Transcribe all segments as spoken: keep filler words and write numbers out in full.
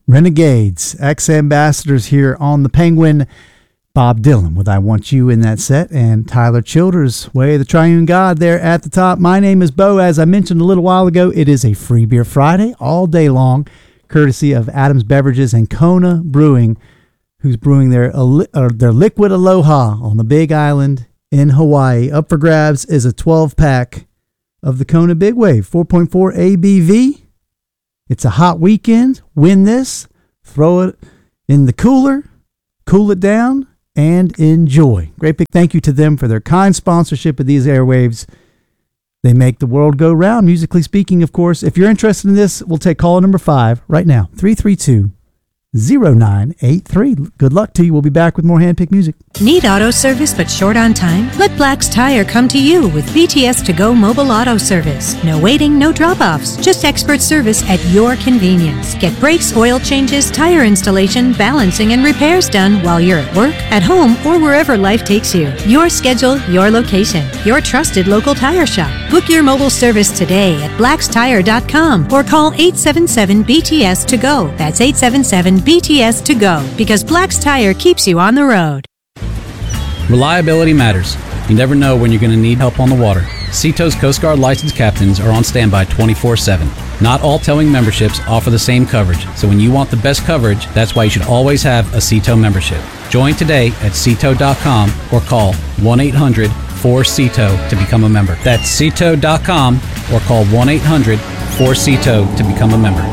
Renegades, ex-ambassadors here on the Penguin. Bob Dylan with I Want You in that set, and Tyler Childers, Way of the Triune God there at the top. My name is Bo. As I mentioned a little while ago, it is a Free Beer Friday all day long, courtesy of Adams Beverages and Kona Brewing, who's brewing their, uh, their Liquid Aloha on the Big Island in Hawaii. Up for grabs is a twelve-pack of the Kona Big Wave, four point four A B V. It's a hot weekend. Win this, throw it in the cooler, cool it down, and enjoy. Great big thank you to them for their kind sponsorship of these airwaves. They make the world go round, musically speaking, of course. If you're interested in this, we'll take caller number five right now, three three two, zero nine eight three. Good luck to you. We'll be back with more handpicked music. Need auto service but short on time? Let Black's Tire come to you with B T S To Go mobile auto service. No waiting, no drop-offs, just expert service at your convenience. Get brakes, oil changes, tire installation, balancing, and repairs done while you're at work, at home, or wherever life takes you. Your schedule, your location, your trusted local tire shop. Book your mobile service today at blacks tire dot com or call eight seven seven B T S to go. That's eight seven seven B T S to go, because Black's Tire keeps you on the road. Reliability matters. You never know when you're going to need help on the water. Seato's Coast Guard licensed captains are on standby twenty-four seven. Not all towing memberships offer the same coverage, so when you want the best coverage, that's why you should always have a Seato membership. Join today at seato dot com or call one eight hundred four seato to become a member. That's seato dot com or call one eight hundred four seato to become a member.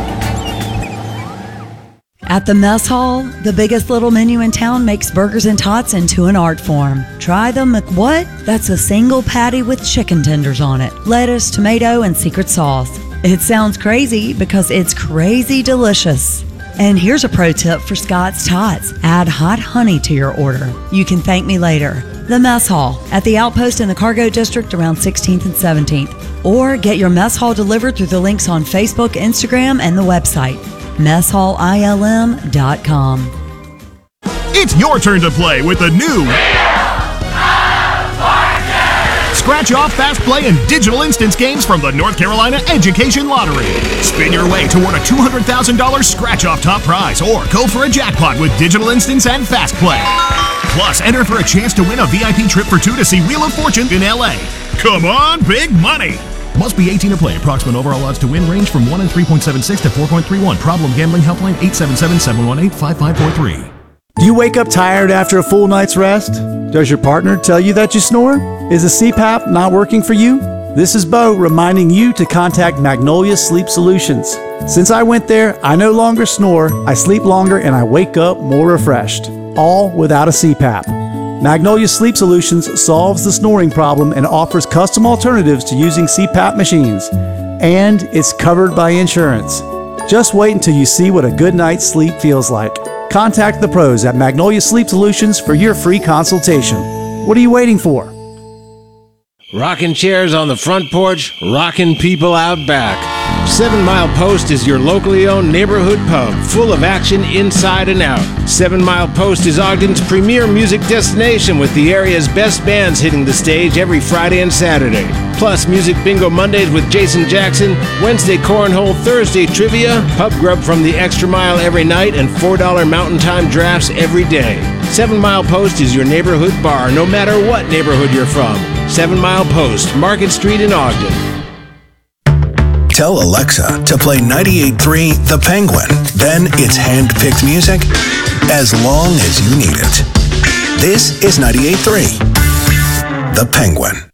At the Mess Hall, the biggest little menu in town makes burgers and tots into an art form. Try the McWhat? That's a single patty with chicken tenders on it, lettuce, tomato, and secret sauce. It sounds crazy because it's crazy delicious. And here's a pro tip for Scott's Tots. Add hot honey to your order. You can thank me later. The Mess Hall at the Outpost in the Cargo District around sixteenth and seventeenth. Or get your Mess Hall delivered through the links on Facebook, Instagram, and the website. mess hall I L M dot com. It's your turn to play with the new Scratch Off, Fast Play, and Digital Instance games from the North Carolina Education Lottery. Spin your way toward a two hundred thousand dollars Scratch Off top prize or go for a jackpot with Digital Instance and Fast Play. Plus, enter for a chance to win a V I P trip for two to see Wheel of Fortune in L A. Come on, big money! Must be eighteen to play. Approximate overall odds to win range from one in three point seven six to four point three one. Problem gambling helpline eight seven seven, seven one eight, five five four three. Do you wake up tired after a full night's rest? Does your partner tell you that you snore? Is a C PAP not working for you? This is Bo reminding you to contact Magnolia Sleep Solutions. Since I went there, I no longer snore, I sleep longer, and I wake up more refreshed. All without a C PAP. Magnolia Sleep Solutions solves the snoring problem and offers custom alternatives to using C PAP machines. And it's covered by insurance. Just wait until you see what a good night's sleep feels like. Contact the pros at Magnolia Sleep Solutions for your free consultation. What are you waiting for? Rocking chairs on the front porch, rocking people out back. Seven Mile Post is your locally owned neighborhood pub, full of action inside and out. Seven Mile Post is Ogden's premier music destination, with the area's best bands hitting the stage every Friday and Saturday. Plus, Music Bingo Mondays with Jason Jackson, Wednesday Cornhole, Thursday Trivia, pub grub from the Extra Mile every night, and four dollar Mountain Time drafts every day. Seven Mile Post is your neighborhood bar, no matter what neighborhood you're from. Seven Mile Post, Market Street in Ogden. Tell Alexa to play ninety-eight point three The Penguin. Then it's hand-picked music as long as you need it. This is ninety-eight point three The Penguin.